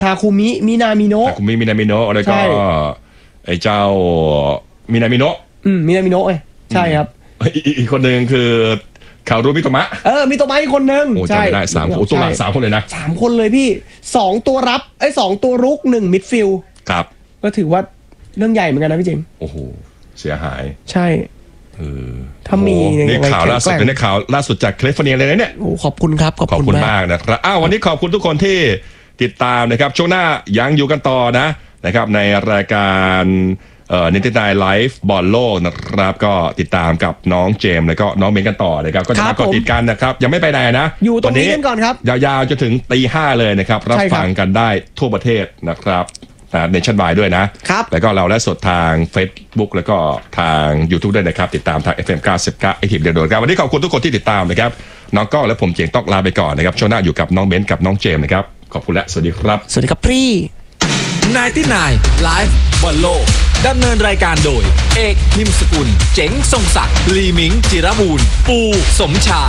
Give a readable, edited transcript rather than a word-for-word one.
ทาคุมิมินามิโนะแล้วก็ไอ้เจ้ามินามิโนะมินามิโนะใช่ครับอีกคนหนึ่งคือคารุมิโตมะมิโตมะอีกคนนึงใช่ได้3คนตัวหลัก3คนเลยนะ 3คนเลยพี่2ตัวรับ2ตัวรุก1มิดฟิลด์ครับก็ถือว่าเรื่องใหญ่เหมือนกันนะพี่เจมส์โอ้โหเสียหายใช่ถ้ามีนี่ข่าวล่าสุดเป็นข่าวล่าสุดจากแคลิฟอร์เนียเลยนะเนี่ยโอ้ขอบคุณครับขอบคุณมากนะครับวันนี้ขอบคุณทุกคนที่ติดตามนะครับช่วงหน้ายังอยู่กันต่อนะครับในรายการนิตินายไลฟ์บอลโลกนะครับก็ติดตามกับน้องเจมส์แล้วก็น้องเบนกันต่อนะครับก็จะมากดติดกันนะครับยังไม่ไปไหนนะอยู่ตรงนี้กันก่อนครับยาวๆจนถึงตี 5เลยนะครับรับฟังกันได้ทั่วประเทศนะครับเนชั่นวายด้วยนะครับแล้วก็เราและสดทาง Facebook แล้วก็ทาง YouTube ด้วยนะครับติดตามทาง FM 99ไอทีมเดียวโดนครับวันนี้ขอบคุณทุกคนที่ติดตามนะครับน้องก้องและผมเจียงต้องลาไปก่อนนะครับช่วงหน้าอยู่กับน้องเบนกับน้องเจมส์นะครับขอบคุณและสวัสดีครับสวัสดีครับพี่ 99 Live บอลโลกดำเนินรายการโดยเอกนิมสกุลเจ๋งทรงศักดิ์ลีมิงจิรบูรณ์ปูสมชาย